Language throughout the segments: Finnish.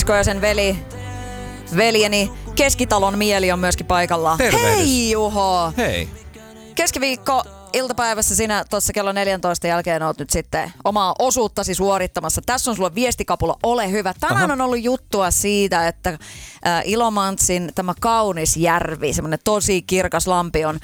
ja sen veljeni Keskitalon mieli on myöskin paikalla. Tervehdys. Hei Juho! Hei. Keskiviikko iltapäivässä sinä tuossa kello 14 jälkeen oot nyt sitten omaa osuuttasi suorittamassa. Tässä on sulla viestikapula, ole hyvä. Tänään on ollut juttua siitä, että Ilomantsin tämä kaunis järvi, semmoinen tosi kirkas lampi on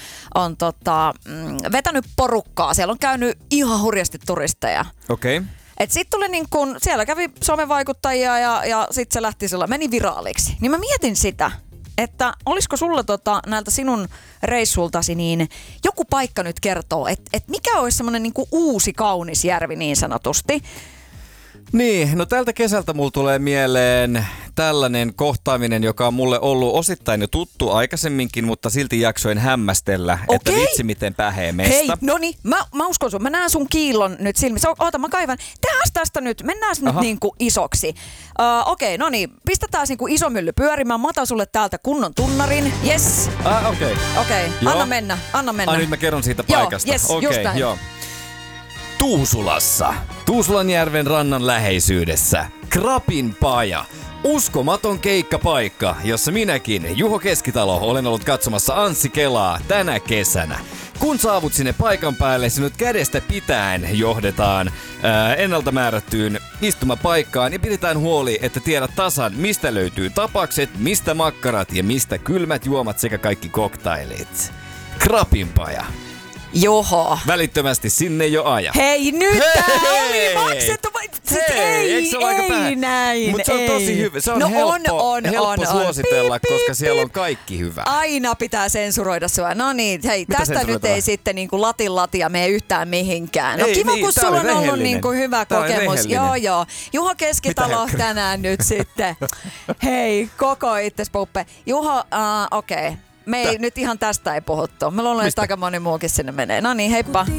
vetänyt porukkaa. Siellä on käynyt ihan hurjasti turisteja. Okei. Et sit tuli niin kun, siellä kävi somevaikuttajia ja sit se lähti meni viraaliksi. Niin mä mietin sitä, että olisiko sulla näiltä sinun reissultasi niin joku paikka nyt kertoo, että mikä olisi semmoinen niin kuin uusi kaunis järvi niin sanotusti? Niin, no tältä kesältä mulla tulee mieleen tällainen kohtaaminen, joka on mulle ollut osittain jo tuttu aikaisemminkin, mutta silti jaksoin hämmästellä, että vitsi miten pähee mesta. Hei, no niin, mä uskon sun. Mä näen sun kiillon nyt silmissä. Oota, mä kaivan. Tehdään tästä nyt, mennään nyt niinku isoksi. Okei, no niin, pistetään niinku iso mylly pyörimään. Mä otan sulle täältä kunnon tunnarin. Yes. Okei, anna mennä. Ai nyt mä kerron siitä paikasta. Joo, yes, just näin. Joo. Tuusulassa, Tuusulanjärven rannan läheisyydessä, Krapinpaja. Uskomaton keikkapaikka, jossa minäkin, Juho Keskitalo, olen ollut katsomassa Anssi Kelaa tänä kesänä. Kun saavut sinne paikan päälle, sinut kädestä pitäen johdetaan ennalta määrättyyn istumapaikkaan ja pidetään huoli, että tiedät tasan, mistä löytyy tapakset, mistä makkarat ja mistä kylmät juomat sekä kaikki koktailit. Krapinpaja. Juho. Välittömästi sinne jo aja. Hei, nyt tää oli maksettu. Eikö se ole aika vähän? Näin. Mutta se on tosi hyvä. Se on helppo suositella, koska siellä on kaikki hyvä. Aina pitää sensuroida sua. No niin, hei, mitä tästä nyt ei sitten niinku latia mene yhtään mihinkään. No ei, kiva, kun sulla on ollut niinku hyvä kokemus. Joo. Juho Keskitalo tänään nyt sitten. Hei, koko itses puppe. Juho, okei. Me ei nyt ihan tästä ei puhuttu. Mä luulen, että aika moni muukin sinne menee. No niin, heippa.